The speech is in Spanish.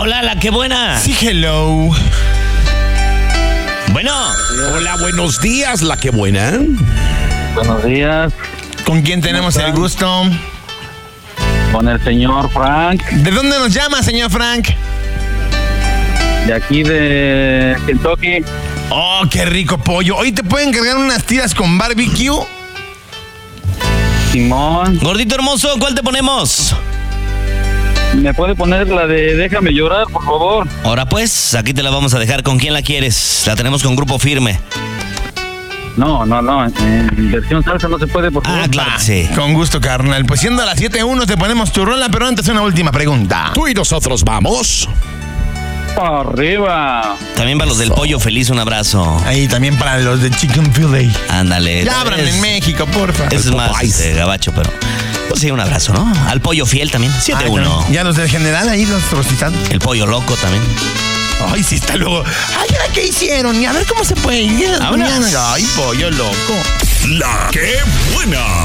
Hola, la que buena. Sí, hello. Bueno. Hola, buenos días, la que buena. Buenos días. ¿Con quién tenemos el gusto? Con el señor Frank, ¿De dónde nos llama, señor Frank? de aquí de Kentucky. Oh, qué rico pollo. Hoy te pueden cargar unas tiras con barbecue. Simón, Gordito hermoso, ¿cuál te ponemos? ¿me puede poner la de Déjame Llorar, por favor? Ahora pues, aquí te la vamos a dejar. ¿Con quién la quieres? La tenemos con Grupo Firme. No, en versión salsa no se puede, por favor. Ah, claro que sí. Con gusto, carnal. Pues siendo a las 7:01 te ponemos tu rola, pero antes una última pregunta. Tú y nosotros vamos. Arriba. También para los del Pollo Feliz, un abrazo. Ahí también para los de Chicken Filet. Ándale. Ya abran en México, porfa. Es más gabacho, pero... Pues sí, un abrazo, ¿no? Al Pollo Fiel también, 7-1. Ya los del general ahí, los trocizados. El Pollo Loco también. Ay, sí, está luego. Ay, ¿qué hicieron? Y a ver cómo se puede ir. Vámonos. Ay, pollo loco. La que buena.